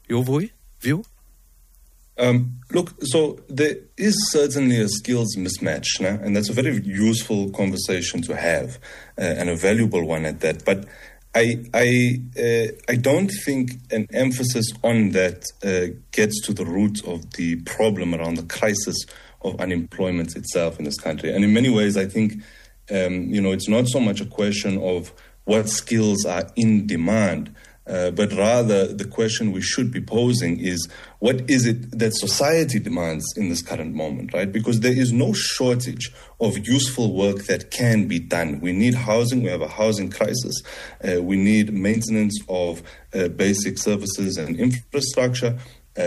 Your view? Look, so there is certainly a skills mismatch, and that's a very useful conversation to have, and a valuable one at that. But I don't think an emphasis on that gets to the root of the problem around the crisis of unemployment itself in this country. And in many ways, I think, it's not so much a question of what skills are in demand, but rather the question we should be posing is, what is it that society demands in this current moment, right? Because there is no shortage of useful work that can be done. We need housing. We have a housing crisis. We need maintenance of basic services and infrastructure.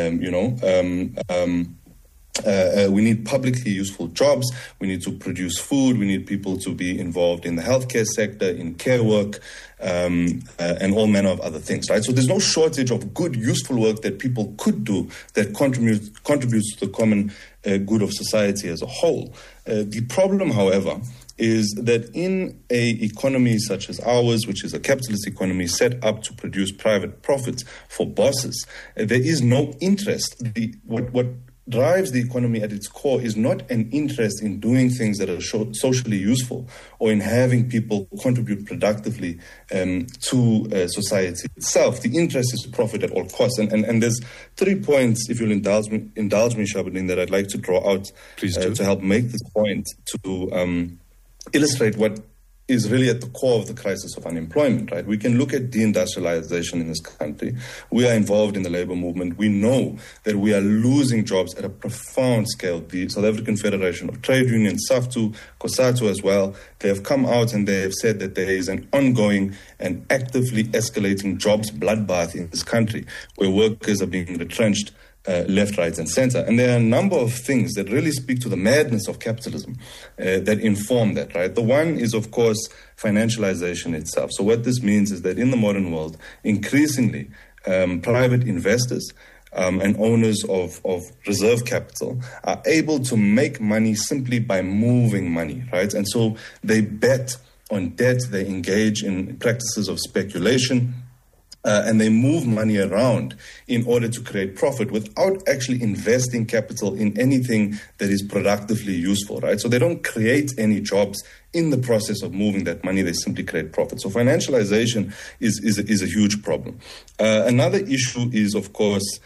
We need publicly useful jobs. We need to produce food. We need people to be involved in the healthcare sector, in care work, and all manner of other things, right? So there's no shortage of good, useful work that people could do that contributes to the common good of society as a whole. The problem, however, is that in a economy such as ours, which is a capitalist economy set up to produce private profits for bosses, there is no interest. What drives the economy at its core is not an interest in doing things that are socially useful or in having people contribute productively to society itself. The interest is to profit at all costs. And there's 3 points, if you'll indulge me, Shabuddin, that I'd like to draw out to help make this point, to illustrate what is really at the core of the crisis of unemployment, right? We can look at deindustrialization in this country. We are involved in the labor movement. We know that we are losing jobs at a profound scale. The South African Federation of Trade Unions, SAFTU, COSATU as well, they have come out and they have said that there is an ongoing and actively escalating jobs bloodbath in this country, where workers are being retrenched left, right, and center. And there are a number of things that really speak to the madness of capitalism that inform that, right? The one is, of course, financialization itself. So what this means is that in the modern world, increasingly, private investors and owners of reserve capital are able to make money simply by moving money, right? And so they bet on debt, they engage in practices of speculation, and they move money around in order to create profit without actually investing capital in anything that is productively useful, right? So they don't create any jobs in the process of moving that money. They simply create profit. So financialization is a huge problem. Another issue is, of course,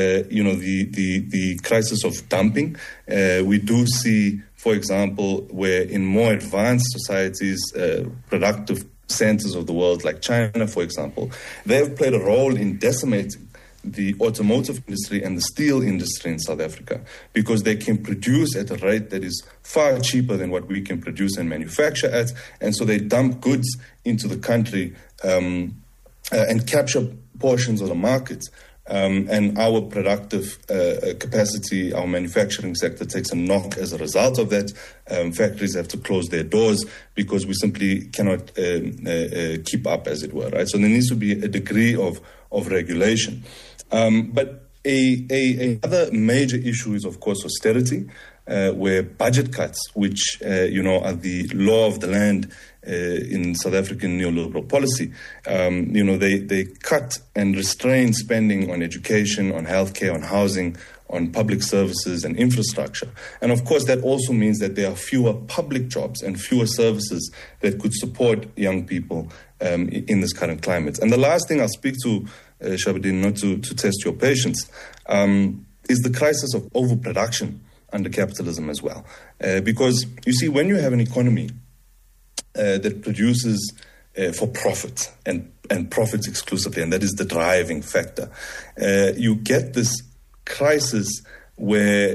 the crisis of dumping. We do see, for example, where in more advanced societies, productive centers of the world, like China, for example, they have played a role in decimating the automotive industry and the steel industry in South Africa, because they can produce at a rate that is far cheaper than what we can produce and manufacture at. And so they dump goods into the country and capture portions of the market. And our productive capacity, our manufacturing sector takes a knock as a result of that. Factories have to close their doors because we simply cannot keep up, as it were, right? So there needs to be a degree of regulation. But another major issue is, of course, austerity, where budget cuts, which, are the law of the land in South African neoliberal policy, they cut and restrain spending on education, on healthcare, on housing, on public services and infrastructure. And of course, that also means that there are fewer public jobs and fewer services that could support young people in this current climate. And the last thing I'll speak to, Shabuddin, not to test your patience, is the crisis of overproduction under capitalism as well. Because, you see, when you have an economy that produces for profit and profits exclusively, and that is the driving factor, you get this crisis where,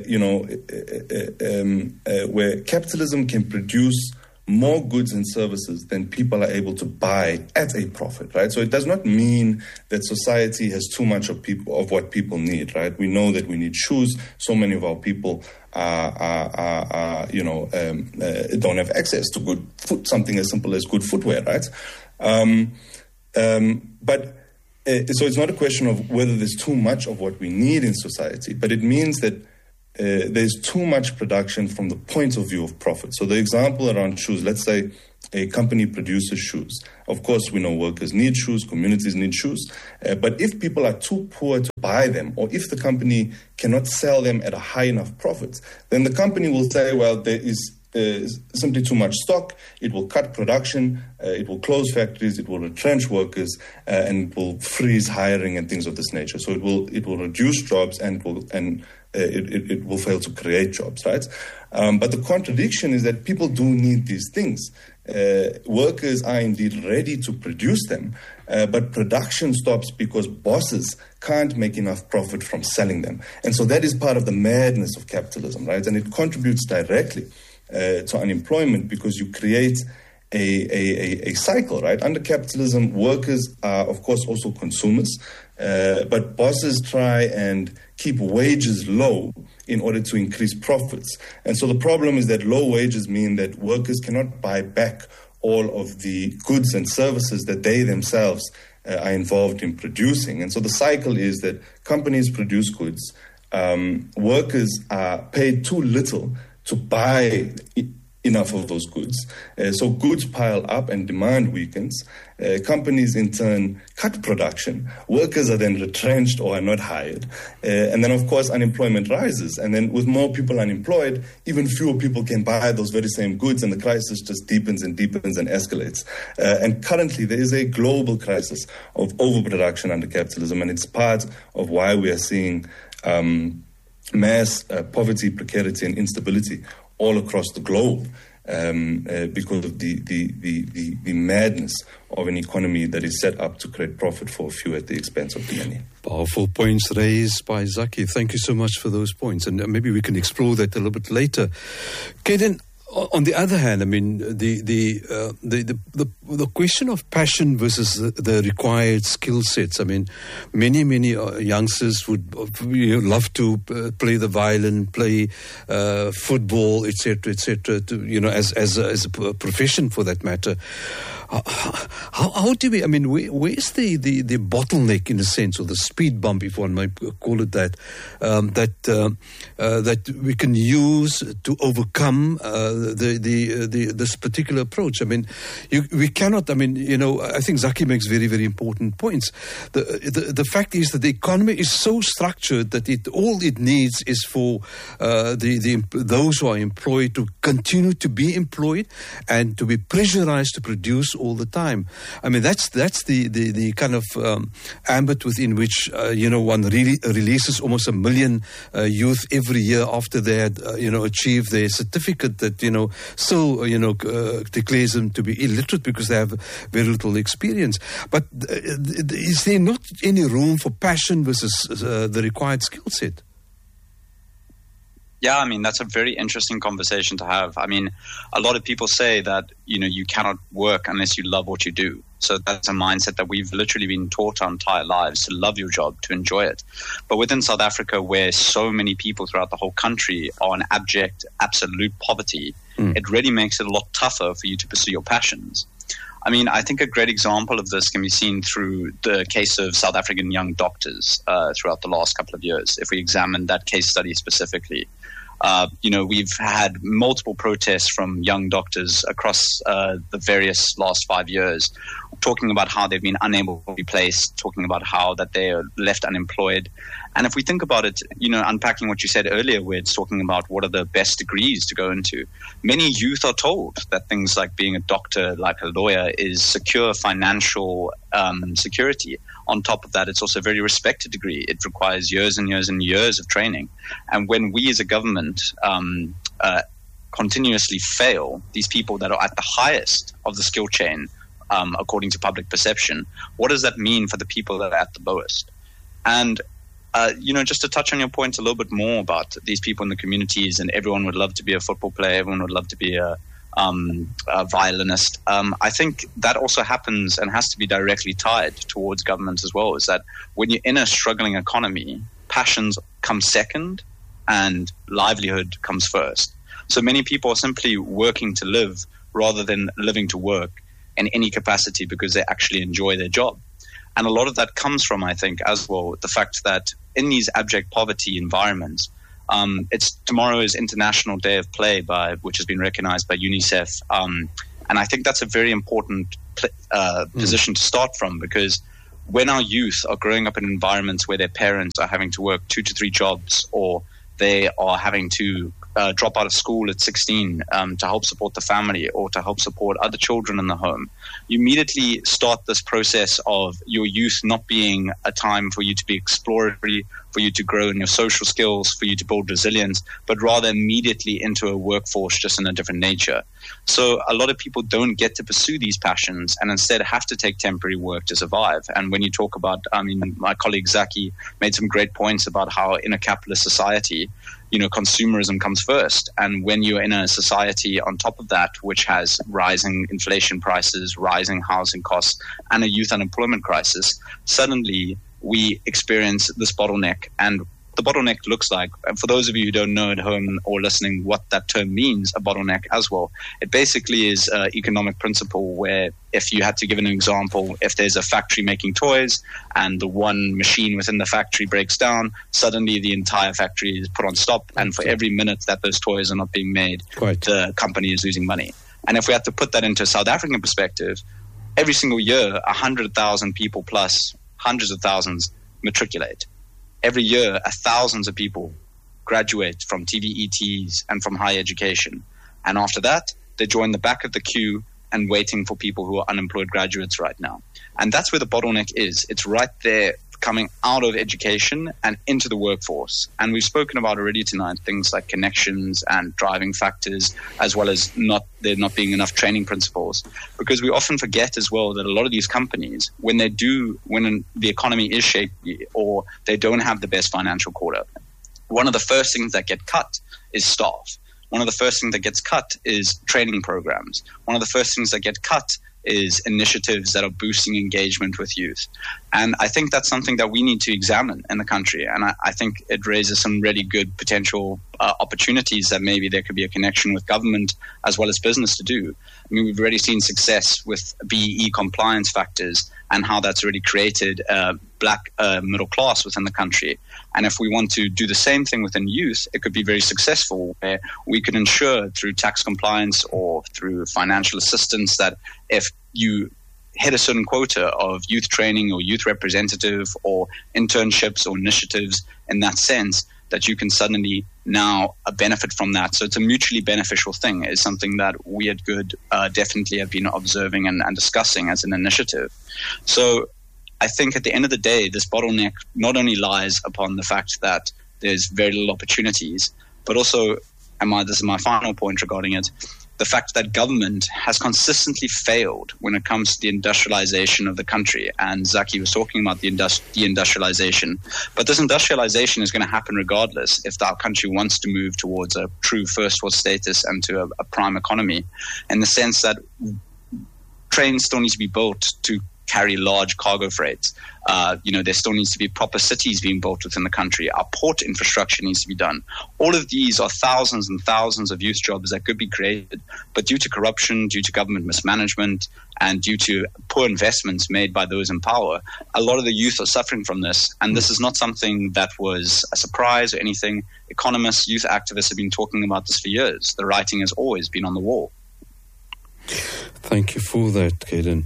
where capitalism can produce more goods and services than people are able to buy at a profit, right? So it does not mean that society has too much of what people need, right? We know that we need shoes. So many of our people don't have access to good food, something as simple as good footwear, right? So it's not a question of whether there's too much of what we need in society, but it means that there's too much production from the point of view of profit. So the example around shoes, let's say a company produces shoes. Of course, we know workers need shoes, communities need shoes. But if people are too poor to buy them, or if the company cannot sell them at a high enough profit, then the company will say, well, there is simply too much stock. It will cut production, it will close factories, it will retrench workers, and it will freeze hiring and things of this nature. So it will reduce jobs and it will fail to create jobs, right? But the contradiction is that people do need these things. Workers are indeed ready to produce them, but production stops because bosses can't make enough profit from selling them. And so that is part of the madness of capitalism, right? And it contributes directly to unemployment because you create a cycle, right? Under capitalism, workers are, of course, also consumers, but bosses try and keep wages low in order to increase profits. And so the problem is that low wages mean that workers cannot buy back all of the goods and services that they themselves are involved in producing. And so the cycle is that companies produce goods, workers are paid too little to buy enough of those goods. So goods pile up and demand weakens. Companies in turn cut production. Workers are then retrenched or are not hired. And then, of course, unemployment rises. And then with more people unemployed, even fewer people can buy those very same goods, and the crisis just deepens and deepens and escalates. And currently, there is a global crisis of overproduction under capitalism, and it's part of why we are seeing mass poverty, precarity, and instability all across the globe because of the madness of an economy that is set up to create profit for a few at the expense of the many. Powerful points raised by Zaki. Thank you so much for those points, and maybe we can explore that a little bit later. Kaden, on the other hand, I mean, the question of passion versus the required skill sets. I mean, many youngsters would love to play the violin, play football, etc., as a profession for that matter. How do we? I mean, where's the bottleneck in a sense, or the speed bump, if one might call it that, that we can use to overcome this particular approach? I mean, we cannot. I mean, I think Zaki makes very, very important points. The fact is that the economy is so structured that all it needs is for those who are employed to continue to be employed and to be pressurized to produce all the time. I mean, that's the kind of ambit within which one really releases almost 1 million youth every year after they had achieved their certificate that still declares them to be illiterate because they have very little experience. But is there not any room for passion versus the required skill set? Yeah, I mean, that's a very interesting conversation to have. I mean, a lot of people say that, you cannot work unless you love what you do. So that's a mindset that we've literally been taught our entire lives, to love your job, to enjoy it. But within South Africa, where so many people throughout the whole country are in abject, absolute poverty, it really makes it a lot tougher for you to pursue your passions. I mean, I think a great example of this can be seen through the case of South African young doctors throughout the last couple of years. If we examine that case study specifically, we've had multiple protests from young doctors across the various last 5 years, talking about how they've been unable to be placed, talking about how that they are left unemployed. And if we think about it, unpacking what you said earlier, where it's talking about what are the best degrees to go into, many youth are told that things like being a doctor, like a lawyer, is secure financial security. On top of that, it's also a very respected degree. It requires years and years and years of training. And when we as a government continuously fail these people that are at the highest of the skill chain, according to public perception, what does that mean for the people that are at the lowest? And just to touch on your point a little bit more about these people in the communities, and everyone would love to be a football player, everyone would love to be a violinist. I think that also happens and has to be directly tied towards government as well, is that when you're in a struggling economy, passions come second and livelihood comes first. So many people are simply working to live rather than living to work in any capacity because they actually enjoy their job. And a lot of that comes from, I think, as well, the fact that in these abject poverty environments, tomorrow is International Day of Play, which has been recognized by UNICEF, And I think that's a very important position to start from, because when our youth are growing up in environments where their parents are having to work 2 to 3 jobs, or they are having to drop out of school at 16 to help support the family or to help support other children in the home, you immediately start this process of your youth not being a time for you to be exploratory, for you to grow in your social skills, for you to build resilience, but rather immediately into a workforce just in a different nature. So a lot of people don't get to pursue these passions and instead have to take temporary work to survive. And when you talk about, my colleague Zaki made some great points about how in a capitalist society, consumerism comes first. And when you're in a society on top of that, which has rising inflation prices, rising housing costs, and a youth unemployment crisis, suddenly we experience this bottleneck. And the bottleneck looks like, and for those of you who don't know at home or listening what that term means, a bottleneck as well, it basically is an economic principle where, if you had to give an example, if there's a factory making toys and the one machine within the factory breaks down, suddenly the entire factory is put on stop. And for every minute that those toys are not being made, the company is losing money. And if we had to put that into a South African perspective, every single year, 100,000 people plus hundreds of thousands matriculate. Every year, thousands of people graduate from TVETs and from higher education. And after that, they join the back of the queue and waiting for people who are unemployed graduates right now. And that's where the bottleneck is. It's right there, coming out of education and into the workforce. And we've spoken about already tonight things like connections and driving factors, as well as there not being enough training principles. Because we often forget as well that a lot of these companies, when the economy is shaky or they don't have the best financial quarter, one of the first things that get cut is staff. One of the first things that gets cut is training programs. One of the first things that get cut is initiatives that are boosting engagement with youth. And I think that's something that we need to examine in the country. And I think it raises some really good potential opportunities that maybe there could be a connection with government as well as business to do. I mean, we've already seen success with BEE compliance factors and how that's already created a black middle class within the country. And if we want to do the same thing within youth, it could be very successful, where we could ensure through tax compliance or through financial assistance that if you hit a certain quota of youth training or youth representative or internships or initiatives in that sense, that you can suddenly now benefit from that. So it's a mutually beneficial thing. It's something that we at Good definitely have been observing and discussing as an initiative. So I think at the end of the day, this bottleneck not only lies upon the fact that there's very little opportunities, but also, this is my final point regarding it, the fact that government has consistently failed when it comes to the industrialization of the country. And Zaki was talking about the industrialization. But this industrialization is going to happen regardless if our country wants to move towards a true first world status and to a prime economy, in the sense that trains still need to be built to carry large cargo freights. There still needs to be proper cities being built within the country. Our port infrastructure needs to be done. All of these are thousands and thousands of youth jobs that could be created. But due to corruption, due to government mismanagement, and due to poor investments made by those in power, a lot of the youth are suffering from this. And this is not something that was a surprise or anything. Economists, youth activists have been talking about this for years. The writing has always been on the wall. Thank you for that, Caden.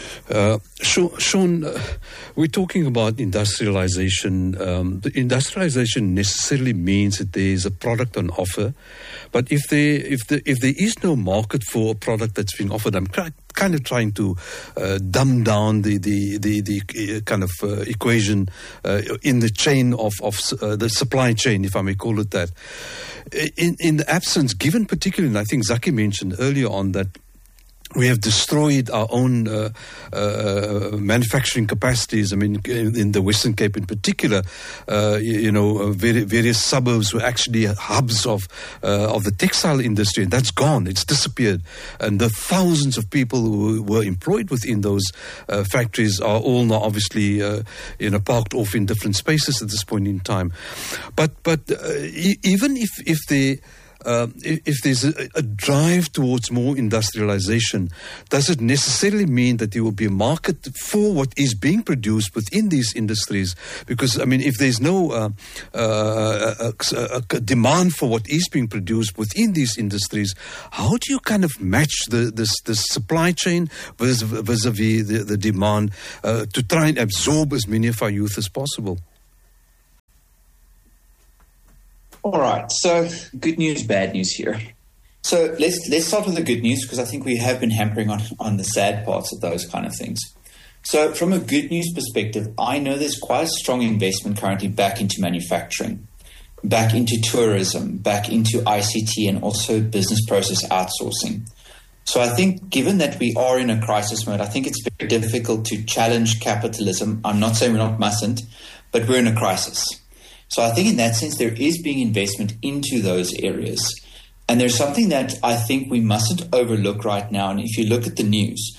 Sean, we're talking about industrialization. The industrialization necessarily means that there is a product on offer, but if there is no market for a product that's being offered, I'm kind of trying to dumb down the kind of equation in the chain of the supply chain, if I may call it that. In the absence, given particularly, and I think Zaki mentioned earlier on that we have destroyed our own manufacturing capacities. I mean, in the Western Cape in particular, various suburbs were actually hubs of the textile industry, and that's gone. It's disappeared. And the thousands of people who were employed within those factories are all now obviously parked off in different spaces at this point in time. But even if they if there's a drive towards more industrialization, does it necessarily mean that there will be a market for what is being produced within these industries? Because, I mean, if there's no demand for what is being produced within these industries, how do you kind of match the supply chain vis-a-vis the demand to try and absorb as many of our youth as possible? All right, so good news, bad news here. So let's start with the good news, because I think we have been hampering on the sad parts of those kind of things. So from a good news perspective, I know there's quite a strong investment currently back into manufacturing, back into tourism, back into ICT, and also business process outsourcing. So I think given that we are in a crisis mode, I think it's very difficult to challenge capitalism. I'm not saying we mustn't, but we're in a crisis. So I think in that sense, there is being investment into those areas. And there's something that I think we mustn't overlook right now. And if you look at the news,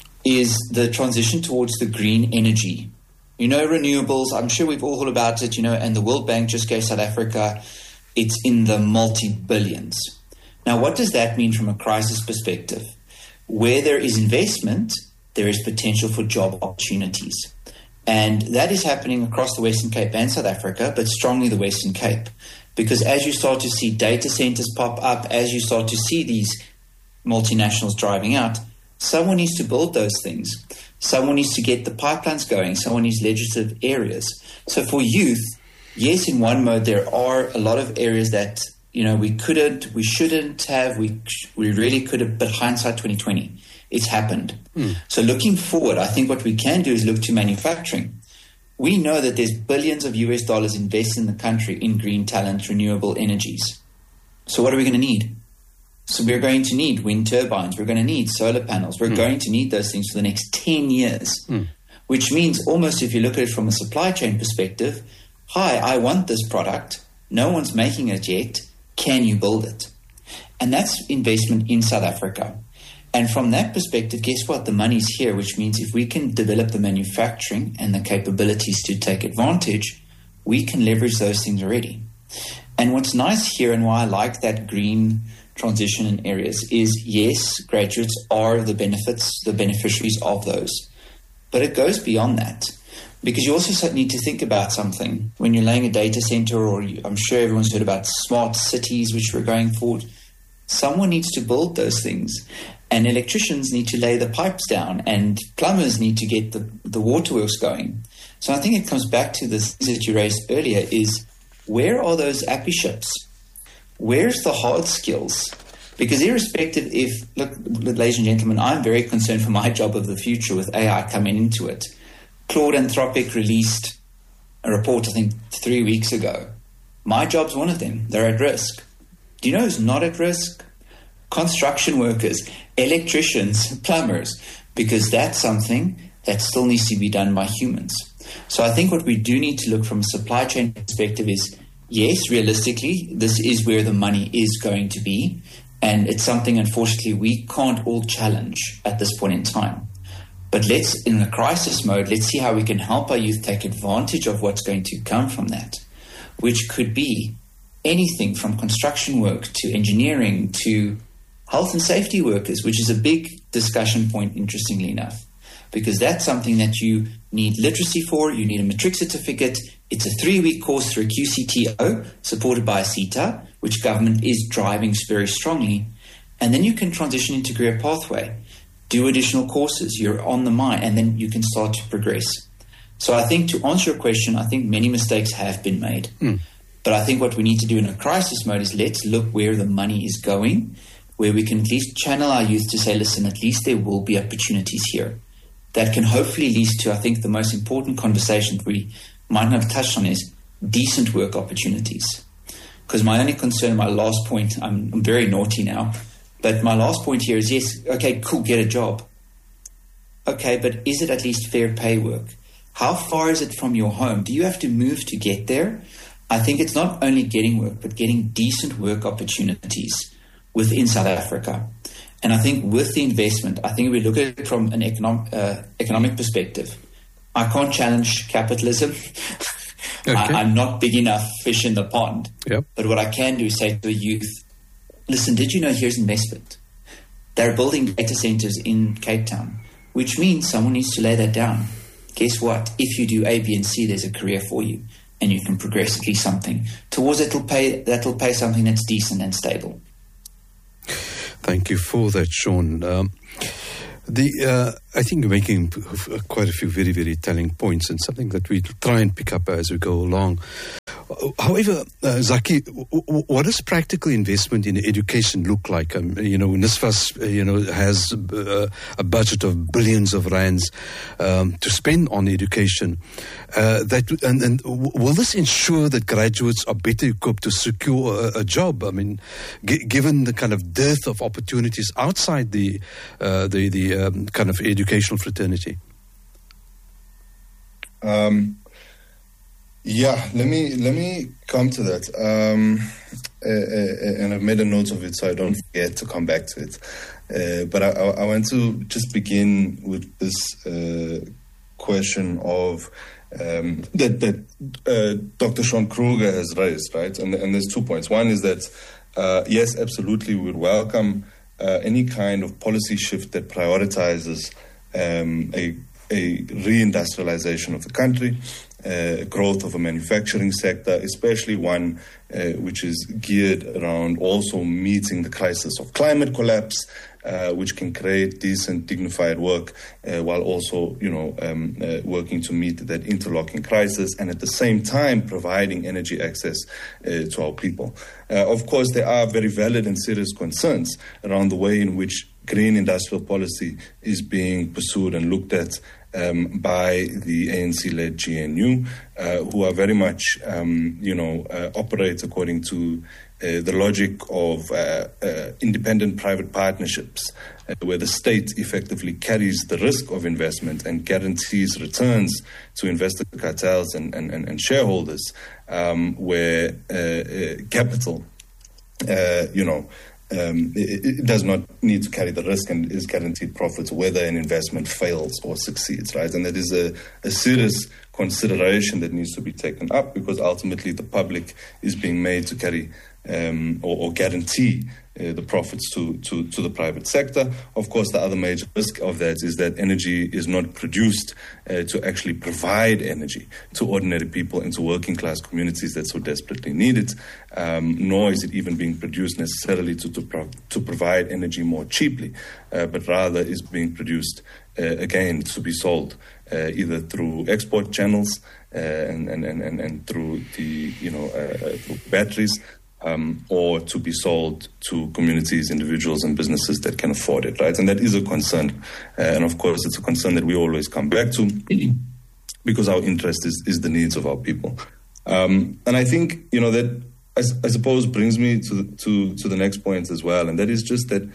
is the transition towards the green energy. You know, renewables, I'm sure we've all heard about it, and the World Bank just gave South Africa, it's in the multi-billions. Now, what does that mean from a crisis perspective? Where there is investment, there is potential for job opportunities. And that is happening across the Western Cape and South Africa, but strongly the Western Cape. Because as you start to see data centers pop up, as you start to see these multinationals driving out, someone needs to build those things. Someone needs to get the pipelines going. Someone needs legislative areas. So for youth, yes, in one mode, there are a lot of areas that, we shouldn't have, we really could have, but hindsight 2020. It's happened. So looking forward, I think what we can do is look to manufacturing. We know that there's billions of US dollars invested in the country in green talent, renewable energies. So what are we going to need? So we're going to need wind turbines. We're going to need solar panels. We're going to need those things for the next 10 years, which means almost if you look at it from a supply chain perspective, hi, I want this product. No one's making it yet. Can you build it? And that's investment in South Africa. And from that perspective, guess what? The money's here, which means if we can develop the manufacturing and the capabilities to take advantage, we can leverage those things already. And what's nice here and why I like that green transition in areas is, yes, graduates are the beneficiaries of those. But it goes beyond that. Because you also need to think about something. When you're laying a data center, or I'm sure everyone's heard about smart cities, which we're going forward, someone needs to build those things. And electricians need to lay the pipes down, and plumbers need to get the waterworks going. So I think it comes back to this that you raised earlier is, where are those appy ships? Where's the hard skills? Because irrespective look, ladies and gentlemen, I'm very concerned for my job of the future with AI coming into it. Claude Anthropic released a report, I think, 3 weeks ago. My job's one of them. They're at risk. Do you know who's not at risk? Construction workers, electricians, plumbers, because that's something that still needs to be done by humans. So I think what we do need to look from a supply chain perspective is, yes, realistically, this is where the money is going to be. And it's something, unfortunately, we can't all challenge at this point in time. But in a crisis mode, let's see how we can help our youth take advantage of what's going to come from that, which could be anything from construction work to engineering to health and safety workers, which is a big discussion point, interestingly enough, because that's something that you need literacy for. You need a matric certificate. It's a 3-week course through a QCTO supported by a CETA, which government is driving very strongly. And then you can transition into career pathway, do additional courses. You're on the mind, and then you can start to progress. So I think to answer your question, I think many mistakes have been made. But I think what we need to do in a crisis mode is let's look where the money is going, where we can at least channel our youth to say, listen, at least there will be opportunities here. That can hopefully lead to, I think, the most important conversation we might not have touched on is decent work opportunities. Because my only concern, my last point, I'm very naughty now, but my last point here is, yes, okay, cool, get a job. Okay, but is it at least fair pay work? How far is it from your home? Do you have to move to get there? I think it's not only getting work, but getting decent work opportunities within South Africa. And I think with the investment, I think we look at it from an economic perspective. I can't challenge capitalism. Okay. I'm not big enough fish in the pond. Yep. But what I can do is say to the youth, listen, did you know here's investment? They're building data centers in Cape Town, which means someone needs to lay that down. Guess what? If you do A, B, and C, there's a career for you, and you can progress at least something towards that'll pay something that's decent and stable. Thank you for that, Sean. I think you're making quite a few very, very telling points, and something that we try and pick up as we go along. However, Zaki, what does practical investment in education look like? NSFAS, has a budget of billions of rands to spend on education. And will this ensure that graduates are better equipped to secure a job? I mean, given the kind of dearth of opportunities outside the kind of educational fraternity. Yeah, let me come to that. And I've made a note of it so I don't forget to come back to it. But I want to just begin with this question of that Dr. Sean Kruger has raised, right? And there's 2 points. One is that, yes, absolutely, we would welcome any kind of policy shift that prioritizes a reindustrialization of the country, growth of a manufacturing sector, especially one which is geared around also meeting the crisis of climate collapse, which can create decent, dignified work while also, working to meet that interlocking crisis and at the same time providing energy access to our people. Of course, there are very valid and serious concerns around the way in which green industrial policy is being pursued and looked at by the ANC-led GNU, who are very much, operate according to the logic of independent private partnerships, where the state effectively carries the risk of investment and guarantees returns to investor cartels and shareholders, where capital, it does not need to carry the risk and is guaranteed profits whether an investment fails or succeeds, right? And that is a serious consideration that needs to be taken up, because ultimately the public is being made to carry or guarantee the profits to the private sector. Of course, the other major risk of that is that energy is not produced to actually provide energy to ordinary people and to working class communities that so desperately need it, nor is it even being produced necessarily to provide energy more cheaply, but rather is being produced again to be sold either through export channels and through the through batteries. Or to be sold to communities, individuals and businesses that can afford it, right? And that is a concern. And of course, it's a concern that we always come back to because our interest is the needs of our people. And I think, that I suppose brings me to the next point as well. And that is just that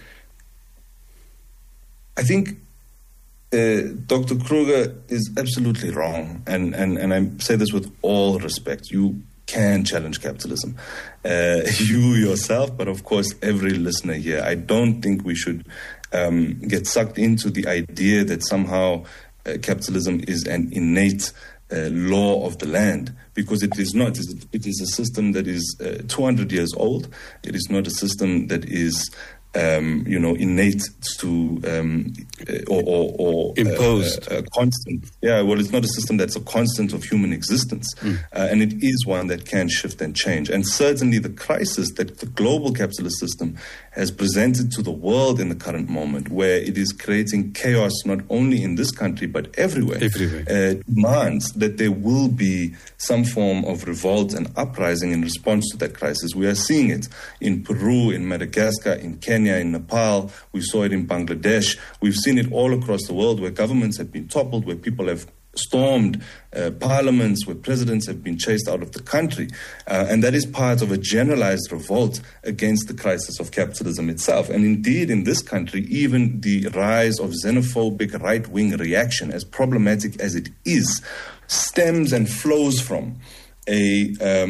I think Dr. Kruger is absolutely wrong. And I say this with all respect. You can challenge capitalism. You yourself, but of course every listener here. I don't think we should get sucked into the idea that somehow capitalism is an innate law of the land, because it is not. It is a system that is 200 years old. It is not a system that is innate to or imposed, constant. Yeah, well, it's not a system that's a constant of human existence, and it is one that can shift and change. And certainly, the crisis that the global capitalist system has presented to the world in the current moment, where it is creating chaos not only in this country but everywhere, demands that there will be some form of revolt and uprising in response to that crisis. We are seeing it in Peru, in Madagascar, in Kenya, in Nepal. We saw it in Bangladesh. We've seen it all across the world, where governments have been toppled, where people have stormed parliaments, where presidents have been chased out of the country. And that is part of a generalized revolt against the crisis of capitalism itself. And indeed, in this country, even the rise of xenophobic right-wing reaction, as problematic as it is, stems and flows from a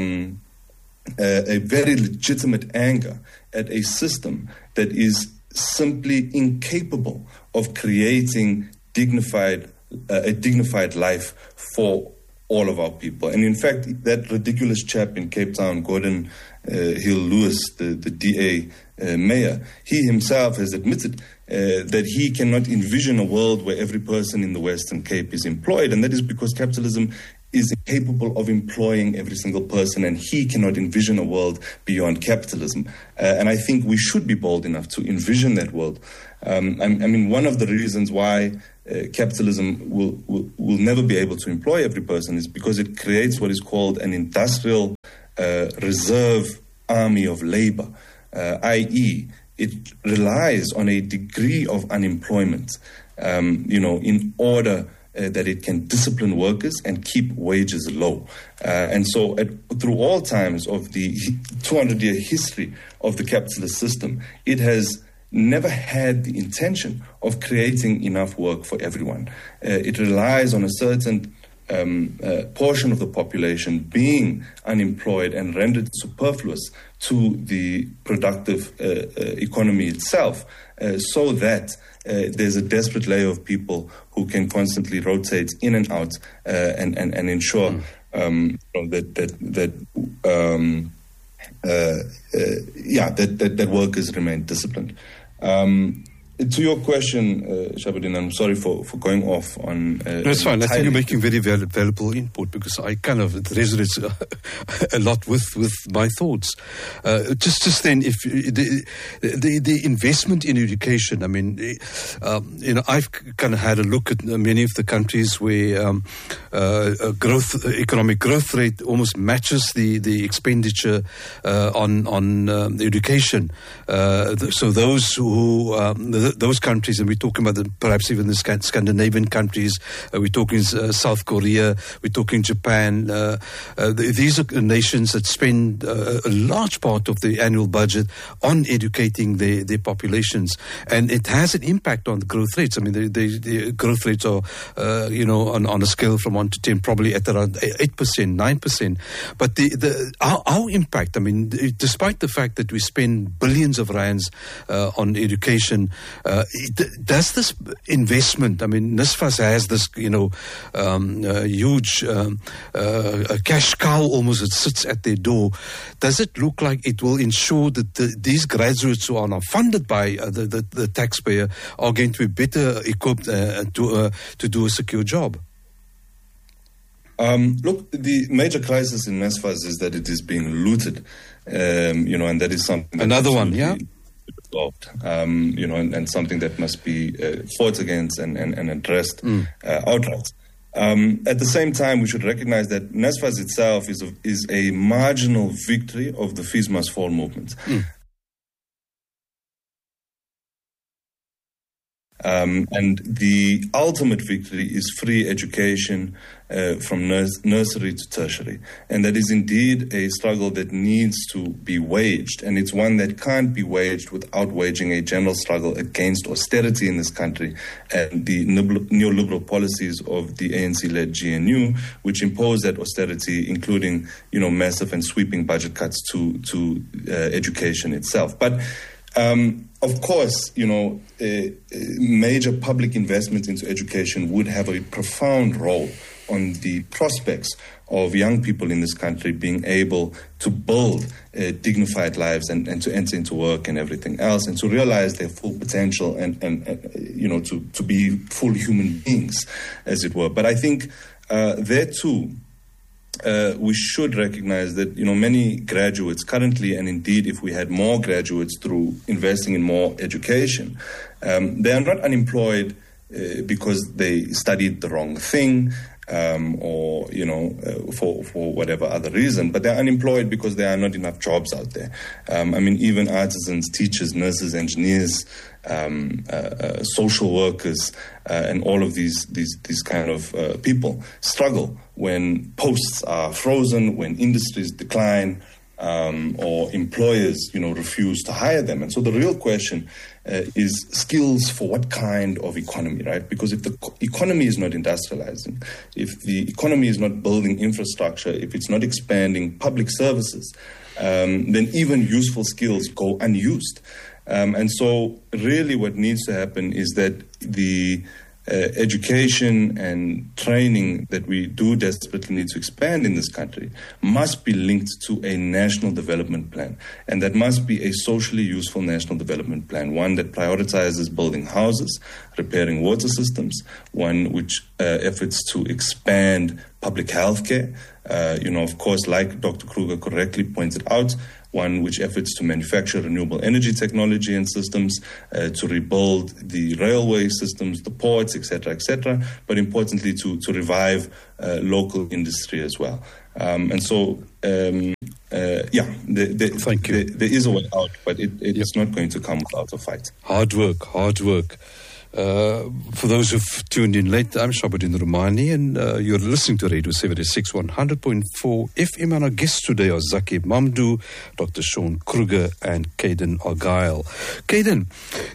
very legitimate anger at a system that is simply incapable of creating a dignified life for all of our people. And in fact, that ridiculous chap in Cape Town, Gordon Hill Lewis, the DA mayor, he himself has admitted that he cannot envision a world where every person in the Western Cape is employed, and that is because capitalism is incapable of employing every single person, and he cannot envision a world beyond capitalism. And I think we should be bold enough to envision that world. I mean, one of the reasons why capitalism will never be able to employ every person is because it creates what is called an industrial reserve army of labor, i.e., it relies on a degree of unemployment, in order that it can discipline workers and keep wages low. And so through all times of the 200-year history of the capitalist system, it has never had the intention of creating enough work for everyone. It relies on a certain portion of the population being unemployed and rendered superfluous to the productive economy itself, so that there's a desperate layer of people who can constantly rotate in and out and ensure that workers remain disciplined. To your question, Shabuddin, I'm sorry for going off on... no, it's fine. I think you're making very valuable input, because it resonates a lot with my thoughts. Just then, if the investment in education, I mean, I've kind of had a look at many of the countries where economic growth rate almost matches the expenditure on education. So those countries, and we're talking about perhaps even the Scandinavian countries, we're talking South Korea, we're talking Japan. These are nations that spend a large part of the annual budget on educating their populations, and it has an impact on the growth rates. I mean, the growth rates are, on a scale from 1 to 10, probably at around 8%, 9%. But our impact, I mean, despite the fact that we spend billions of rands on education, does this investment, I mean, NSFAS has this, huge cash cow almost that sits at their door. Does it look like it will ensure that these graduates who are now funded by the taxpayer are going to be better equipped to do a secure job? Look, the major crisis in NSFAS is that it is being looted, and that is something... Another one, yeah? Resolved, and something that must be fought against and addressed outright. At the same time, we should recognize that NSFAS itself is a marginal victory of the Fees Must Fall movement. And the ultimate victory is free education from nursery to tertiary. And that is indeed a struggle that needs to be waged. And it's one that can't be waged without waging a general struggle against austerity in this country and the neoliberal policies of the ANC-led GNU, which impose that austerity, including, massive and sweeping budget cuts to education itself. But of course, major public investment into education would have a profound role on the prospects of young people in this country being able to build dignified lives and to enter into work and everything else, and to realize their full potential and to be full human beings, as it were. But I think there too, we should recognize that many graduates currently, and indeed if we had more graduates through investing in more education, they are not unemployed because they studied the wrong thing, or for whatever other reason, but they're unemployed because there are not enough jobs out there. Even artisans, teachers, nurses, engineers, social workers, and all of these kind of people struggle when posts are frozen, when industries decline, or employers, refuse to hire them. And so the real question is skills for what kind of economy, right? Because if the economy is not industrializing, if the economy is not building infrastructure, if it's not expanding public services, then even useful skills go unused. And so really what needs to happen is that the education and training that we do desperately need to expand in this country must be linked to a national development plan. And that must be a socially useful national development plan, one that prioritizes building houses, repairing water systems, one which efforts to expand public health care. Of course, like Dr. Kruger correctly pointed out, one which efforts to manufacture renewable energy technology and systems, to rebuild the railway systems, the ports, etc., but importantly to revive local industry as well. Thank you. There is a way out, but it's not going to come without a fight. Hard work. For those who've tuned in late, I'm Shabuddin Rumani, and you're listening to Radio 76 100.4 FM. And our guests today are Zaki Mamdouh, Dr. Sean Kruger, and Caden Argyle. Caden,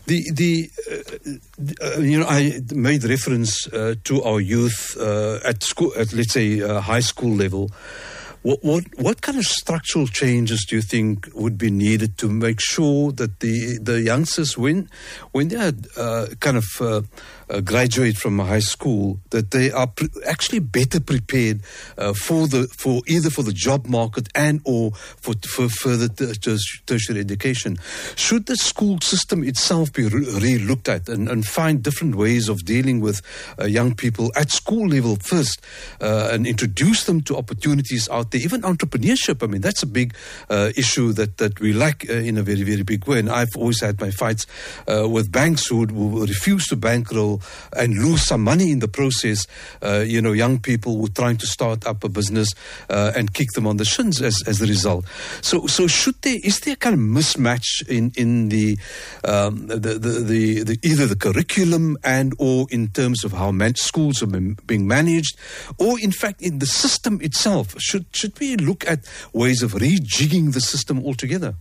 I made reference to our youth at school, at let's say high school level. What kind of structural changes do you think would be needed to make sure that the youngsters, when they are graduate from high school, that they are actually better prepared for either the job market and or for further tertiary education? Should the school system itself be re-looked at and find different ways of dealing with young people at school level first, and introduce them to opportunities out there, even entrepreneurship? I mean, that's a big issue that we lack in a very, very big way. And I've always had my fights with banks who refuse to bankroll and lose some money in the process. Young people who are trying to start up a business and kick them on the shins as a result. So is there a kind of mismatch in the either the curriculum and or in terms of how schools are being managed, or in fact in the system itself? Should we look at ways of rejigging the system altogether?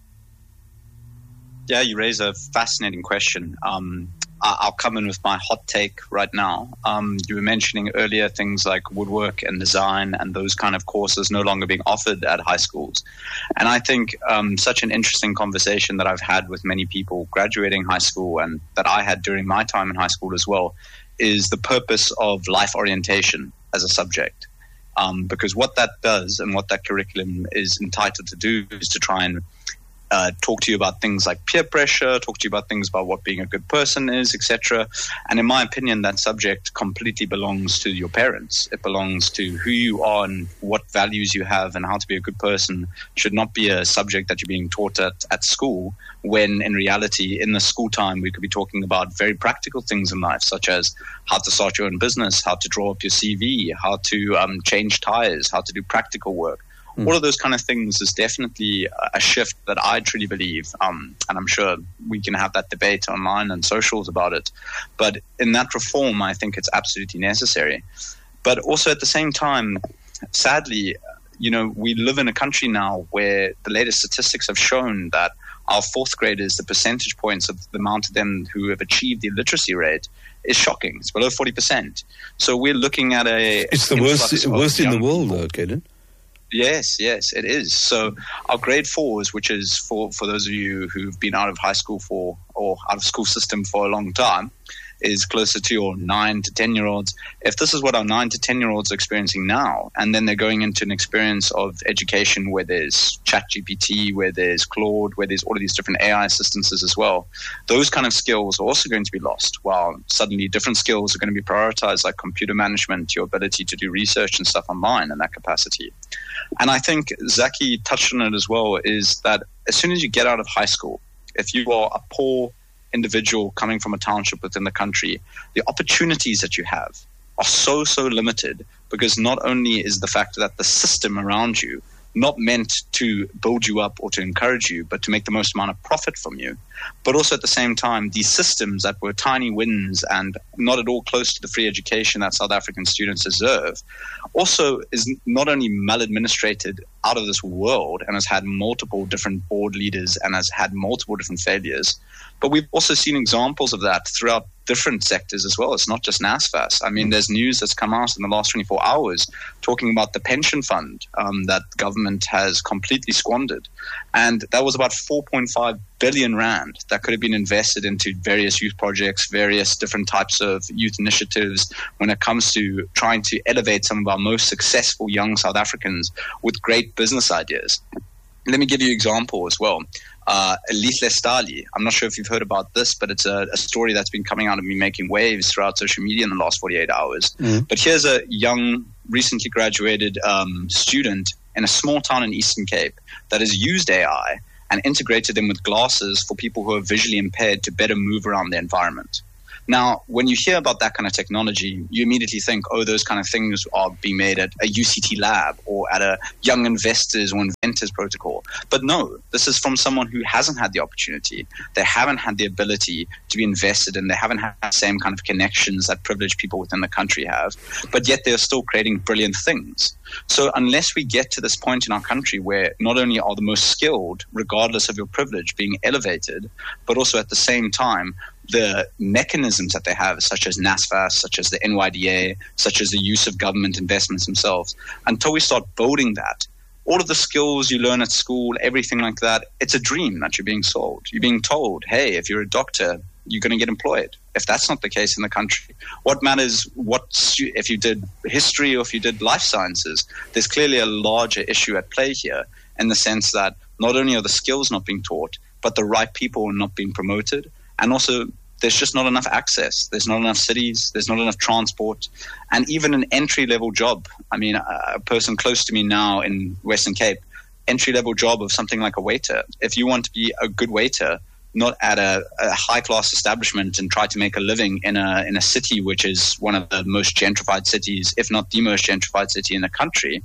Yeah, you raise a fascinating question. I'll come in with my hot take right now. You were mentioning earlier things like woodwork and design and those kind of courses no longer being offered at high schools. And I think such an interesting conversation that I've had with many people graduating high school, and that I had during my time in high school as well, is the purpose of life orientation as a subject. Because what that does and what that curriculum is entitled to do is to try and talk to you about things like peer pressure, talk to you about things about what being a good person is, etc. And in my opinion, that subject completely belongs to your parents. It belongs to who you are and what values you have, and how to be a good person should not be a subject that you're being taught at school, when in reality, in the school time, we could be talking about very practical things in life, such as how to start your own business, how to draw up your CV, how to change tires, how to do practical work. All of those kind of things is definitely a shift that I truly believe, and I'm sure we can have that debate online and socials about it. But in that reform, I think it's absolutely necessary. But also at the same time, sadly, we live in a country now where the latest statistics have shown that our fourth graders, the percentage points of the amount of them who have achieved the literacy rate is shocking. It's below 40%. So we're looking at it's the worst in the world, Caden. Yes, it is. So our grade 4s, which is for those of you who've been out of high school or out of school system for a long time, is closer to your 9 to 10-year-olds. If this is what our 9 to 10-year-olds are experiencing now, and then they're going into an experience of education where there's ChatGPT, where there's Claude, where there's all of these different AI assistances as well, those kind of skills are also going to be lost, while suddenly different skills are going to be prioritized, like computer management, your ability to do research and stuff online in that capacity. And I think Zaki touched on it as well, is that as soon as you get out of high school, if you are a poor individual coming from a township within the country, the opportunities that you have are so limited, because not only is the fact that the system around you not meant to build you up or to encourage you, but to make the most amount of profit from you, but also at the same time, these systems that were tiny wins and not at all close to the free education that South African students deserve, also is not only maladministrated out of this world and has had multiple different board leaders and has had multiple different failures, but we've also seen examples of that throughout different sectors as well. It's not just NSFAS. I mean, there's news that's come out in the last 24 hours talking about the pension fund that government has completely squandered. And that was about 4.5 billion rand that could have been invested into various youth projects, various different types of youth initiatives when it comes to trying to elevate some of our most successful young South Africans with great business ideas. Let me give you an example as well. Elise Lestali, I'm not sure if you've heard about this, but it's a story that's been coming out of me making waves throughout social media in the last 48 hours. But here's a young, recently graduated student in a small town in Eastern Cape that has used AI and integrated them with glasses for people who are visually impaired to better move around their environment. Now, when you hear about that kind of technology, you immediately think, oh, those kind of things are being made at a UCT lab or at a Young Investors or Inventors protocol. But no, this is from someone who hasn't had the opportunity. They haven't had the ability to be invested in. They haven't had the same kind of connections that privileged people within the country have. But yet they're still creating brilliant things. So unless we get to this point in our country where not only are the most skilled, regardless of your privilege, being elevated, but also at the same time, the mechanisms that they have, such as NSFAS, such as the NYDA, such as the use of government investments themselves, until we start building that, all of the skills you learn at school, everything like that, it's a dream that you're being sold. You're being told, hey, if you're a doctor, you're going to get employed. If that's not the case in the country, what matters if you did history or if you did life sciences? There's clearly a larger issue at play here in the sense that not only are the skills not being taught, but the right people are not being promoted. And also, there's just not enough access. There's not enough cities. There's not enough transport. And even an entry-level job. I mean, a person close to me now in Western Cape, entry-level job of something like a waiter. If you want to be a good waiter, not at a high-class establishment and try to make a living in a city which is one of the most gentrified cities, if not the most gentrified city in the country,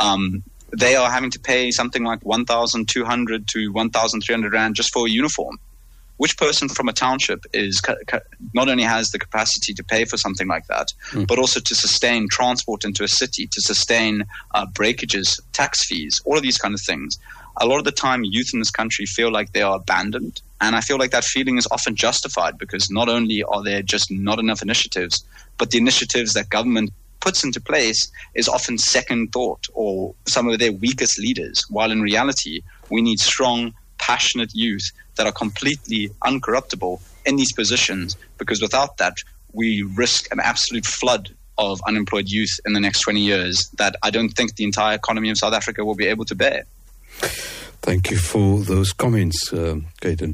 they are having to pay something like 1,200 to 1,300 rand just for a uniform. Which person from a township is not only has the capacity to pay for something like that, but also to sustain transport into a city, to sustain breakages, tax fees, all of these kind of things. A lot of the time, youth in this country feel like they are abandoned. And I feel like that feeling is often justified because not only are there just not enough initiatives, but the initiatives that government puts into place is often second thought or some of their weakest leaders, while in reality, we need strong, passionate youth that are completely uncorruptible in these positions, because without that, we risk an absolute flood of unemployed youth in the next 20 years that I don't think the entire economy of South Africa will be able to bear. Thank you for those comments, Caden.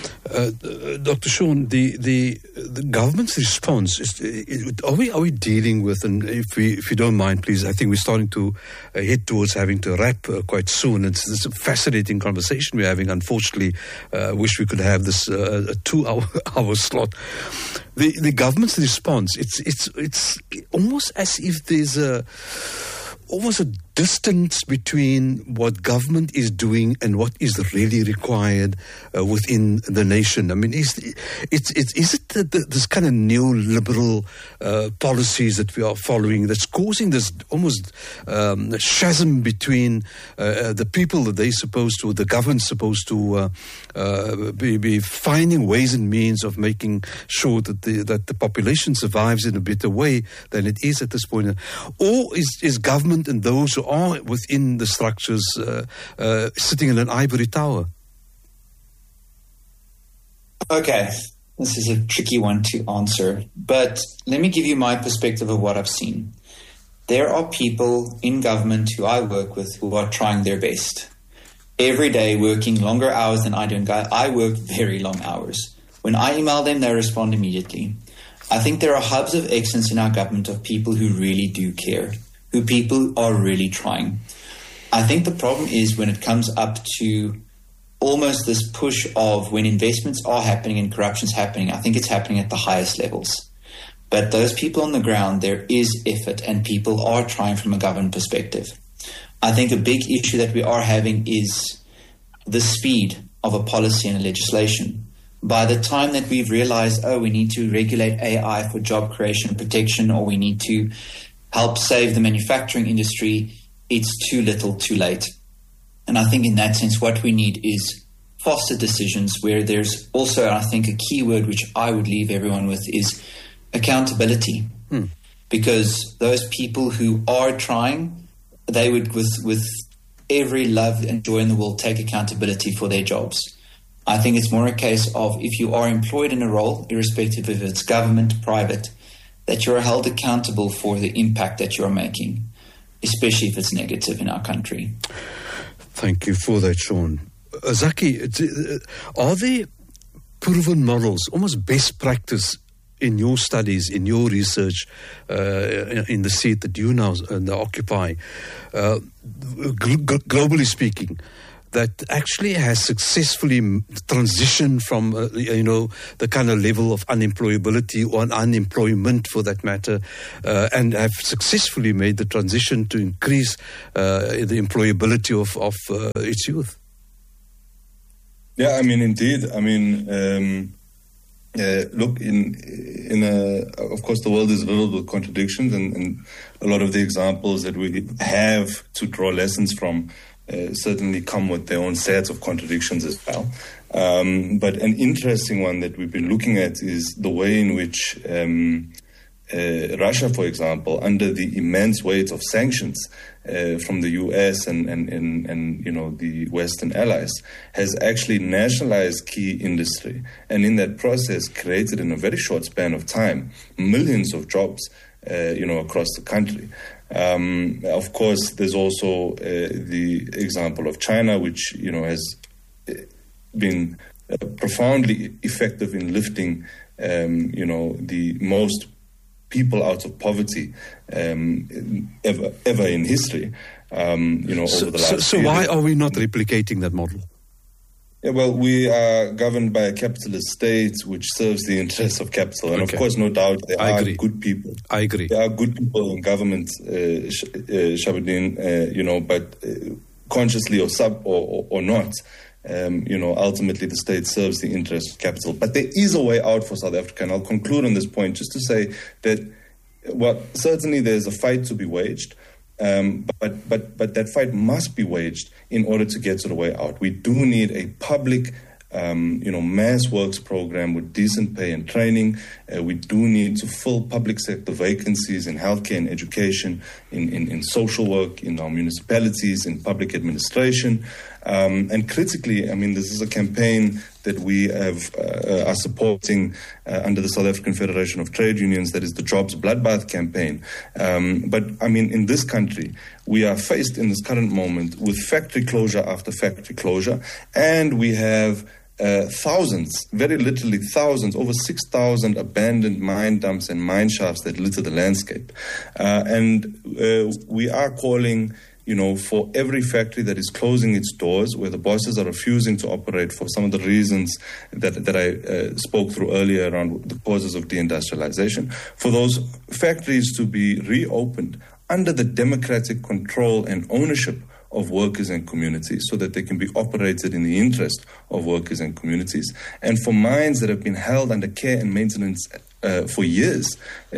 Dr. Shaun, the government's response are we dealing with? And if you don't mind, please, I think we're starting to head towards having to wrap quite soon. It's a fascinating conversation we're having. Unfortunately, wish we could have this a 2-hour slot. The government's response, it's almost as if there's almost a distance between what government is doing and what is really required within the nation. I mean, is it this kind of neoliberal policies that we are following that's causing this almost chasm between the people that the government's supposed to be finding ways and means of making sure that the population survives in a better way than it is at this point? Or is government and those who are within the structures sitting in an ivory tower? Okay, this is a tricky one to answer, but let me give you my perspective of what I've seen. There are people in government who I work with who are trying their best. Every day working longer hours than I do, and I work very long hours. When I email them, they respond immediately. I think there are hubs of excellence in our government of people who really do care, who people are really trying. I think the problem is when it comes up to almost this push of when investments are happening and corruption's happening, I think it's happening at the highest levels. But those people on the ground, there is effort and people are trying from a government perspective. I think a big issue that we are having is the speed of a policy and a legislation. By the time that we've realized, we need to regulate AI for job creation and protection, or we need to help save the manufacturing industry, it's too little, too late. And I think in that sense, what we need is faster decisions where there's also, I think, a key word which I would leave everyone with is accountability. Because those people who are trying, they would, with every love and joy in the world, take accountability for their jobs. I think it's more a case of if you are employed in a role, irrespective if it's government, private, that you're held accountable for the impact that you're making, especially if it's negative in our country. Thank you for that, Sean. Zaki, are there proven models, almost best practice in your studies, in your research, in the seat that you now occupy, globally speaking, that actually has successfully transitioned from, the kind of level of unemployability or unemployment for that matter, and have successfully made the transition to increase the employability of its youth? Yeah, I mean, indeed. I mean, look, of course, the world is riddled with contradictions, and a lot of the examples that we have to draw lessons from certainly come with their own sets of contradictions as well. But an interesting one that we've been looking at is the way in which Russia, for example, under the immense weight of sanctions from the US and the Western allies, has actually nationalized key industry, and in that process created in a very short span of time millions of jobs across the country. Of course, there's also the example of China, which has been profoundly effective in lifting the most people out of poverty ever in history. Over the last so why are we not replicating that model? Yeah, well, we are governed by a capitalist state which serves the interests of capital. And of course, no doubt, there are good people. I agree. There are good people in government, Shabuddin, but consciously or not, ultimately the state serves the interests of capital. But there is a way out for South Africa, and I'll conclude on this point just to say that, certainly there's a fight to be waged. But that fight must be waged in order to get to the way out. We do need a public, mass works program with decent pay and training. We do need to fill public sector vacancies in healthcare and education, in social work, in our municipalities, in public administration. And critically, I mean, this is a campaign that we are supporting under the South African Federation of Trade Unions, that is the Jobs Bloodbath campaign. But, I mean, in this country, we are faced in this current moment with factory closure after factory closure, and we have thousands, very literally thousands, over 6,000 abandoned mine dumps and mine shafts that litter the landscape. And we are calling for every factory that is closing its doors, where the bosses are refusing to operate for some of the reasons that I spoke through earlier around the causes of deindustrialization, for those factories to be reopened under the democratic control and ownership of workers and communities, so that they can be operated in the interest of workers and communities. And for mines that have been held under care and maintenance for years,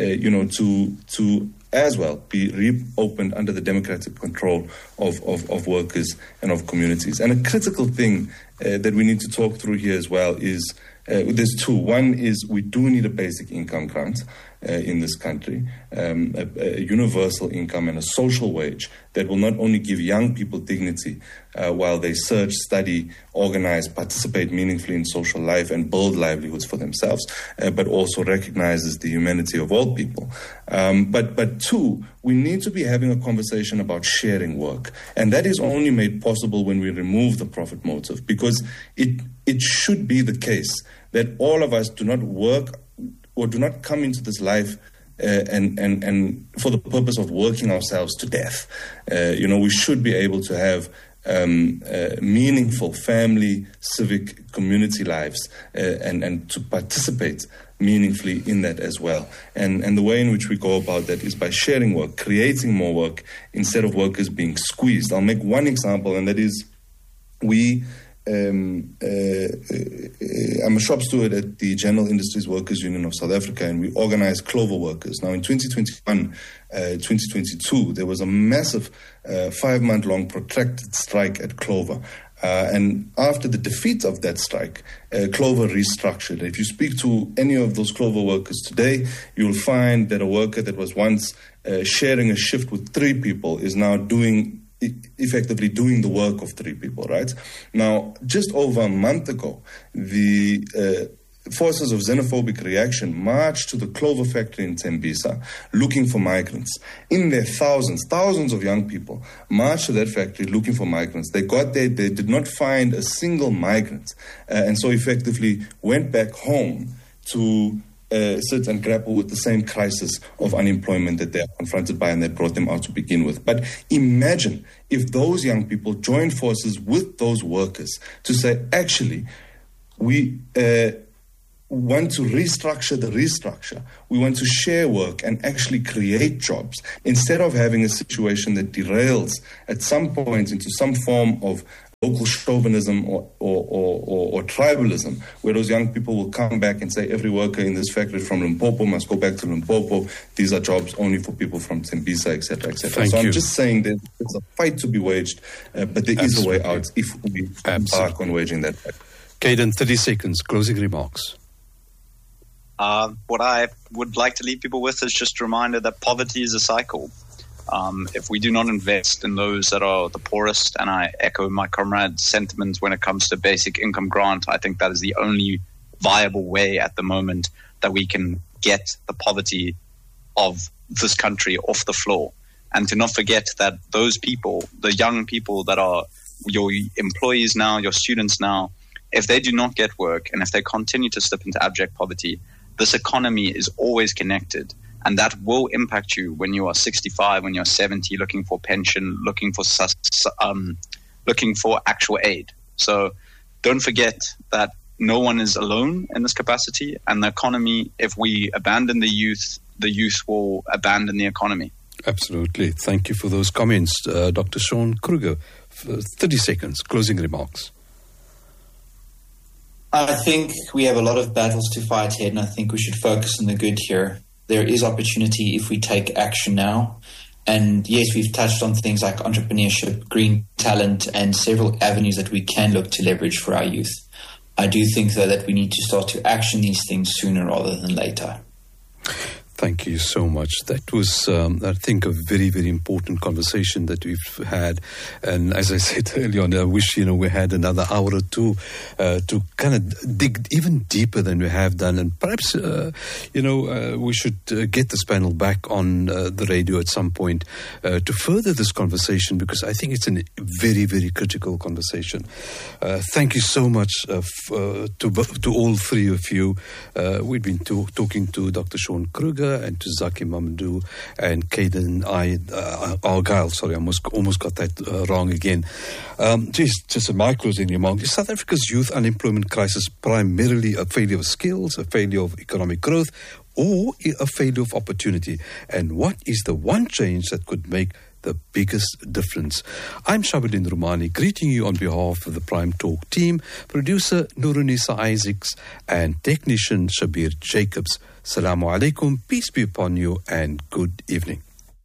to as well be reopened under the democratic control of workers and of communities. And a critical thing that we need to talk through here as well is, there's two. One is we do need a basic income grant in this country, a universal income and a social wage that will not only give young people dignity while they search, study, organize, participate meaningfully in social life and build livelihoods for themselves, but also recognizes the humanity of all people. But two, we need to be having a conversation about sharing work. And that is only made possible when we remove the profit motive, because it should be the case that all of us do not work or do not come into this life and for the purpose of working ourselves to death. We should be able to have meaningful family, civic, community lives and to participate meaningfully in that as well. And the way in which we go about that is by sharing work, creating more work instead of workers being squeezed. I'll make one example, and that is I'm a shop steward at the General Industries Workers Union of South Africa, and we organize Clover workers. Now, in 2021, 2022, there was a massive 5-month-long protracted strike at Clover. And after the defeat of that strike, Clover restructured. If you speak to any of those Clover workers today, you'll find that a worker that was once sharing a shift with 3 people is now doing effectively doing the work of 3 people, right? Now, just over a month ago, the forces of xenophobic reaction marched to the Clover factory in Tembisa looking for migrants. In their thousands of young people marched to that factory looking for migrants. They got there, they did not find a single migrant, and so effectively went back home to sit and grapple with the same crisis of unemployment that they are confronted by and that brought them out to begin with. But imagine if those young people joined forces with those workers to say, actually, we want to restructure the restructure. We want to share work and actually create jobs instead of having a situation that derails at some point into some form of local chauvinism or tribalism, where those young people will come back and say every worker in this factory from Limpopo must go back to Limpopo. These are jobs only for people from Tembisa, etc., etc. So I'm just saying that there's a fight to be waged, but there is a way out if we embark on waging that fight. Caden, 30 seconds, closing remarks. What I would like to leave people with is just a reminder that poverty is a cycle. If we do not invest in those that are the poorest, and I echo my comrade's sentiments when it comes to basic income grant, I think that is the only viable way at the moment that we can get the poverty of this country off the floor. And to not forget that those people, the young people that are your employees now, your students now, if they do not get work and if they continue to slip into abject poverty, this economy is always connected. And that will impact you when you are 65, when you're 70, looking for pension, looking for actual aid. So don't forget that no one is alone in this capacity. And the economy, if we abandon the youth will abandon the economy. Absolutely. Thank you for those comments. Dr. Sean Kruger, 30 seconds, closing remarks. I think we have a lot of battles to fight ahead, and I think we should focus on the good here. There is opportunity if we take action now. And yes, we've touched on things like entrepreneurship, green talent, and several avenues that we can look to leverage for our youth. I do think, though, that we need to start to action these things sooner rather than later. Thank you so much. That was, I think, a very, very important conversation that we've had. And as I said earlier on, I wish, we had another hour or two to kind of dig even deeper than we have done. And perhaps, we should get this panel back on the radio at some point to further this conversation, because I think it's a very, very critical conversation. Thank you so much to all three of you. We've been talking to Dr. Sean Kruger and to Zaki Mamadou and Caden Argyle. Sorry, I almost got that wrong again. Just my closing remark. Is South Africa's youth unemployment crisis primarily a failure of skills, a failure of economic growth, or a failure of opportunity? And what is the one change that could make the biggest difference? I'm Shabalin Rumani, greeting you on behalf of the Prime Talk team, producer Nurunisa Isaacs, and technician Shabir Jacobs. Assalamu alaikum, peace be upon you, and good evening.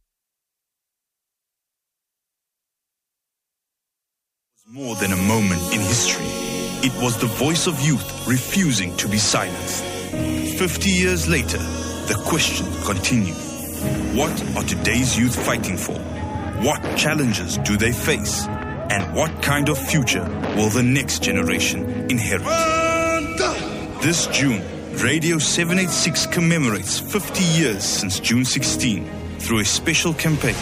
More than a moment in history. It was the voice of youth refusing to be silenced. 50 years later, the question continues. What are today's youth fighting for? What challenges do they face? And what kind of future will the next generation inherit? This June, Radio 786 commemorates 50 years since June 16 through a special campaign.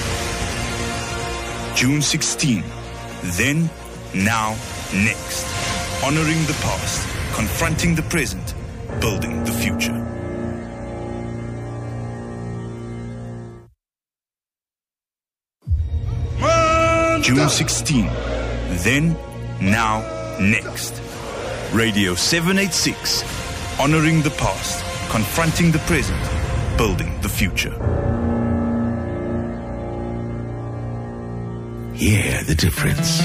June 16, then, now, next. Honoring the past, confronting the present, building the future. June 16, then, now, next. Radio 786, honoring the past, confronting the present, building the future. Hear the difference.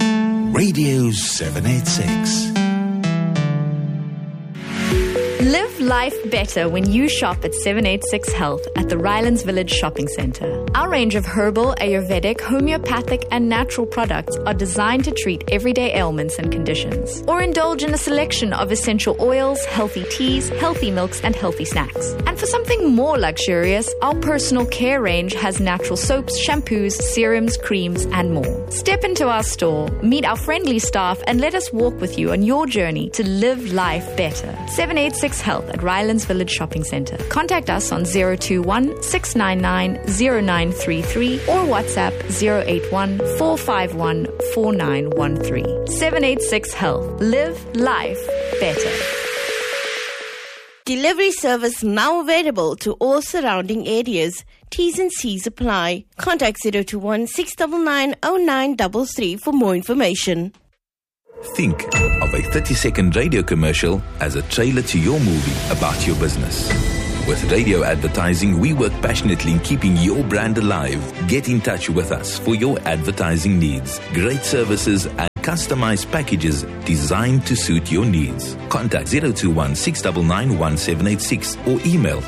Radio 786. Live Live life better when you shop at 786 Health at the Rylands Village Shopping Centre. Our range of herbal, Ayurvedic, homeopathic and natural products are designed to treat everyday ailments and conditions. Or indulge in a selection of essential oils, healthy teas, healthy milks and healthy snacks. And for something more luxurious, our personal care range has natural soaps, shampoos, serums, creams and more. Step into our store, meet our friendly staff and let us walk with you on your journey to live life better. 786 Health at Rylands Village Shopping Centre. Contact us on 021 699 0933 or WhatsApp 081 451 4913. 786 Health. Live life better. Delivery service now available to all surrounding areas. T's and C's apply. Contact 021 699 0933 for more information. Think of a 30-second radio commercial as a trailer to your movie about your business. With radio advertising, we work passionately in keeping your brand alive. Get in touch with us for your advertising needs. Great services and customized packages designed to suit your needs. Contact 021 699 1786 or email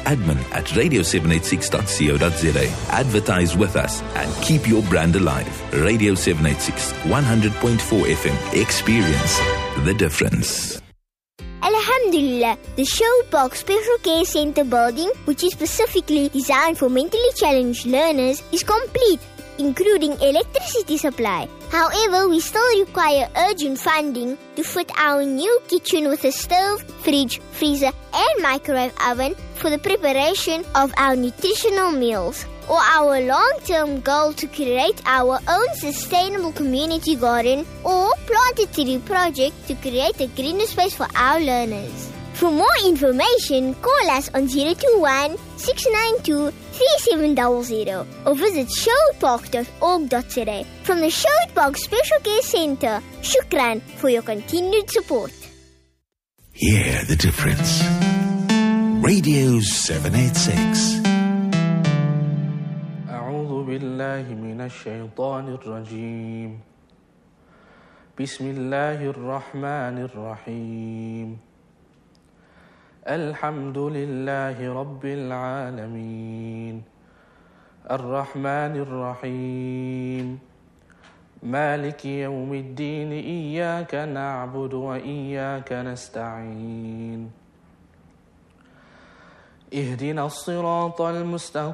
admin@radio786.co.za. Advertise with us and keep your brand alive. Radio 786, 100.4 FM. Experience the difference. Alhamdulillah, the Showbox Special Care Center building, which is specifically designed for mentally challenged learners, is complete, including electricity supply. However, we still require urgent funding to fit our new kitchen with a stove, fridge, freezer and microwave oven for the preparation of our nutritional meals. Or our long-term goal to create our own sustainable community garden or plant a tree project to create a greener space for our learners. For more information, call us on 021 692 3700 or visit sherwoodpark.org.za. From the Sherwood Park Special Care Center, shukran for your continued support. Hear the difference. Radio 786. أعوذ بالله من الشيطان الرجيم. بسم الله الرحمن الرحيم. الحمد لله رب العالمين. الرحمن الرحيم. مالك يوم الدين. إياك نعبد وإياك نستعين. اهدنا الصراط المستقيم.